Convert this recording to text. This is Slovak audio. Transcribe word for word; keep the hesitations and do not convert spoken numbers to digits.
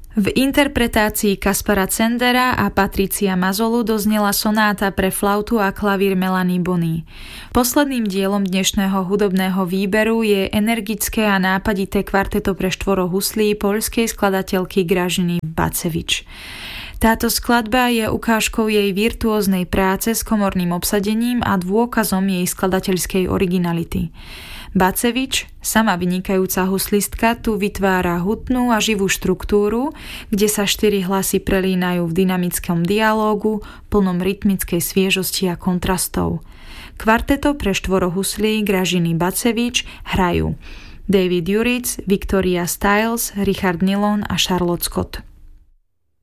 V interpretácii Kaspara Zendera a Patricia Mazzolu doznela sonáta pre flautu a klavír Melanie Bonny. Posledným dielom dnešného hudobného výberu je energické a nápadité kvarteto pre štvoro huslí poľskej skladateľky Gražiny Bacevič. Táto skladba je ukážkou jej virtuóznej práce s komorným obsadením a dôkazom jej skladateľskej originality. Bacevič, sama vynikajúca huslistka, tu vytvára hutnú a živú štruktúru, kde sa štyri hlasy prelínajú v dynamickom dialógu, plnom rytmickej sviežosti a kontrastov. Kvarteto pre štvoro huslí Gražiny Bacevič hrajú David Juric, Victoria Stiles, Richard Nilon a Charlotte Scott.